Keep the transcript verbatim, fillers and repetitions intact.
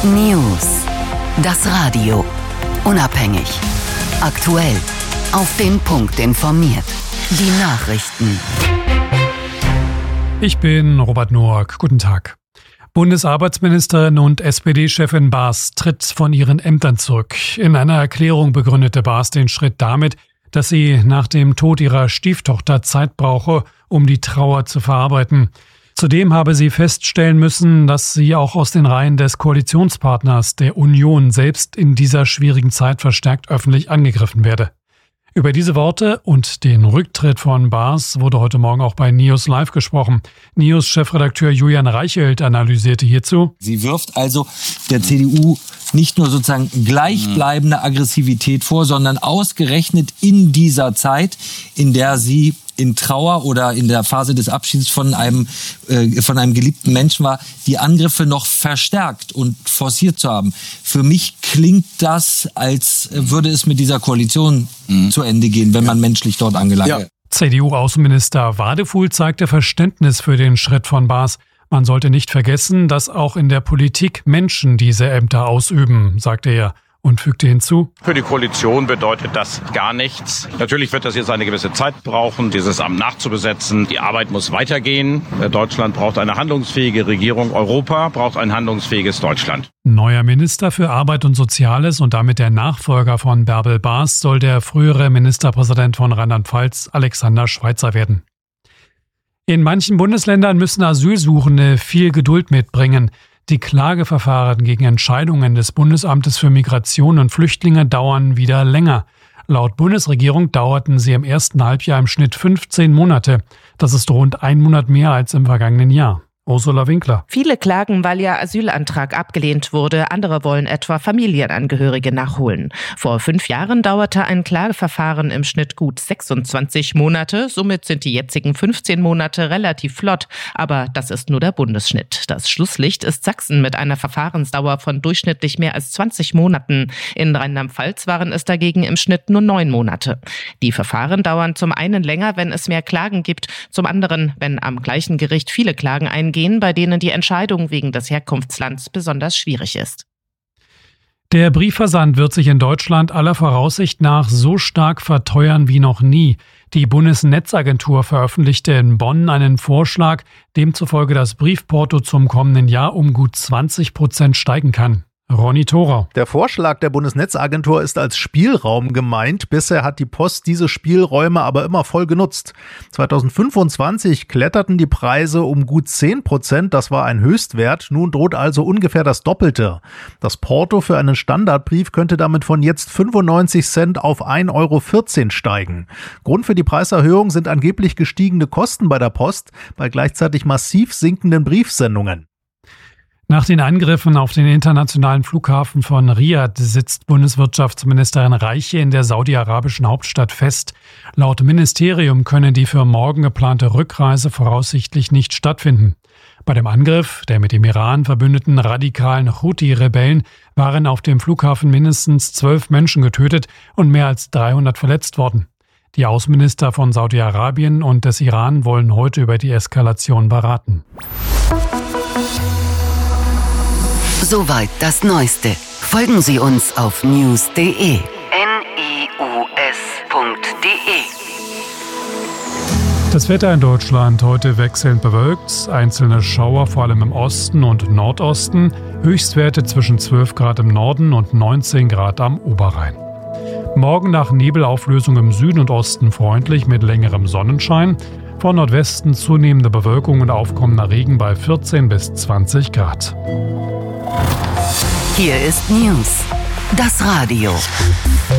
News. Das Radio. Unabhängig. Aktuell. Auf den Punkt informiert. Die Nachrichten. Ich bin Robert Noack. Guten Tag. Bundesarbeitsministerin und S P D-Chefin Baas tritt von ihren Ämtern zurück. In einer Erklärung begründete Baas den Schritt damit, dass sie nach dem Tod ihrer Stieftochter Zeit brauche, um die Trauer zu verarbeiten. Zudem habe sie feststellen müssen, dass sie auch aus den Reihen des Koalitionspartners der Union selbst in dieser schwierigen Zeit verstärkt öffentlich angegriffen werde. Über diese Worte und den Rücktritt von Baas wurde heute Morgen auch bei News Live gesprochen. News-Chefredakteur Julian Reichelt analysierte hierzu: Sie wirft also der C D U nicht nur sozusagen gleichbleibende Aggressivität vor, sondern ausgerechnet in dieser Zeit, in der sie in Trauer oder in der Phase des Abschieds von einem, äh, von einem geliebten Menschen war, die Angriffe noch verstärkt und forciert zu haben. Für mich klingt das, als würde es mit dieser Koalition mhm. zu Ende gehen, wenn man menschlich dort angelangt ja. wäre. C D U-Außenminister Wadefuhl zeigte Verständnis für den Schritt von Baas. Man sollte nicht vergessen, dass auch in der Politik Menschen diese Ämter ausüben, sagte er. Und fügte hinzu: Für die Koalition bedeutet das gar nichts. Natürlich wird das jetzt eine gewisse Zeit brauchen, dieses Amt nachzubesetzen. Die Arbeit muss weitergehen. Deutschland braucht eine handlungsfähige Regierung. Europa braucht ein handlungsfähiges Deutschland. Neuer Minister für Arbeit und Soziales und damit der Nachfolger von Bärbel Baas soll der frühere Ministerpräsident von Rheinland-Pfalz Alexander Schweitzer werden. In manchen Bundesländern müssen Asylsuchende viel Geduld mitbringen. Die Klageverfahren gegen Entscheidungen des Bundesamtes für Migration und Flüchtlinge dauern wieder länger. Laut Bundesregierung dauerten sie im ersten Halbjahr im Schnitt fünfzehn Monate. Das ist rund ein Monat mehr als im vergangenen Jahr. Ursula Winkler. Viele klagen, weil ihr Asylantrag abgelehnt wurde. Andere wollen etwa Familienangehörige nachholen. Vor fünf Jahren dauerte ein Klageverfahren im Schnitt gut sechsundzwanzig Monate. Somit sind die jetzigen fünfzehn Monate relativ flott. Aber das ist nur der Bundesschnitt. Das Schlusslicht ist Sachsen mit einer Verfahrensdauer von durchschnittlich mehr als zwanzig Monaten. In Rheinland-Pfalz waren es dagegen im Schnitt nur neun Monate. Die Verfahren dauern zum einen länger, wenn es mehr Klagen gibt. Zum anderen, wenn am gleichen Gericht viele Klagen eingehen, bei denen die Entscheidung wegen des Herkunftslands besonders schwierig ist. Der Briefversand wird sich in Deutschland aller Voraussicht nach so stark verteuern wie noch nie. Die Bundesnetzagentur veröffentlichte in Bonn einen Vorschlag, demzufolge das Briefporto zum kommenden Jahr um gut zwanzig Prozent steigen kann. Ronny Thorau. Der Vorschlag der Bundesnetzagentur ist als Spielraum gemeint. Bisher hat die Post diese Spielräume aber immer voll genutzt. zweitausendfünfundzwanzig kletterten die Preise um gut zehn Prozent. Das war ein Höchstwert. Nun droht also ungefähr das Doppelte. Das Porto für einen Standardbrief könnte damit von jetzt fünfundneunzig Cent auf ein Euro vierzehn steigen. Grund für die Preiserhöhung sind angeblich gestiegene Kosten bei der Post bei gleichzeitig massiv sinkenden Briefsendungen. Nach den Angriffen auf den internationalen Flughafen von Riad sitzt Bundeswirtschaftsministerin Reiche in der saudi-arabischen Hauptstadt fest. Laut Ministerium könne die für morgen geplante Rückreise voraussichtlich nicht stattfinden. Bei dem Angriff der mit dem Iran verbündeten radikalen Houthi-Rebellen waren auf dem Flughafen mindestens zwölf Menschen getötet und mehr als dreihundert verletzt worden. Die Außenminister von Saudi-Arabien und des Iran wollen heute über die Eskalation beraten. Soweit das Neueste. Folgen Sie uns auf news punkt de. N I U S punkt de. Das Wetter in Deutschland heute wechselnd bewölkt, einzelne Schauer vor allem im Osten und Nordosten, Höchstwerte zwischen zwölf Grad im Norden und neunzehn Grad am Oberrhein. Morgen nach Nebelauflösung im Süden und Osten freundlich mit längerem Sonnenschein, von Nordwesten zunehmende Bewölkung und aufkommender Regen bei vierzehn bis zwanzig Grad. Hier ist News, das Radio.